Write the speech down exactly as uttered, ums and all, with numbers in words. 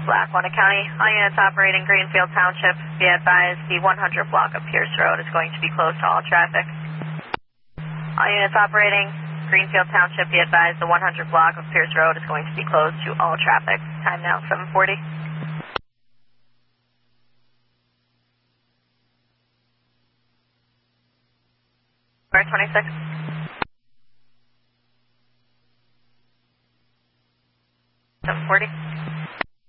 Lackawanna County. All units operating Greenfield Township, be advised the one hundred block of Pierce Road is going to be closed to all traffic. All units operating Greenfield Township, be advised the one hundred block of Pierce Road is going to be closed to all traffic. Time now seven forty. twenty-six.